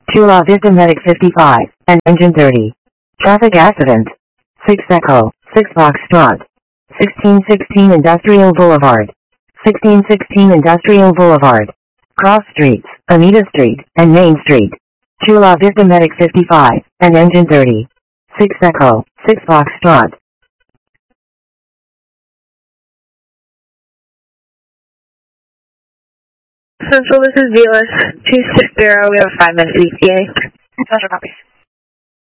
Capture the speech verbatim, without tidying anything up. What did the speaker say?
Chula Vista Medic fifty-five, and Engine thirty. Traffic accident. six Echo, six Foxtrot. sixteen sixteen Industrial Boulevard. sixteen sixteen Industrial Boulevard. Cross Streets, Anita Street, and Main Street. Chula Vista Medic fifty-five, and Engine thirty. six Echo, six Foxtrot. Central, this is V L S two six zero. We have a five minute E T A. Central, copy.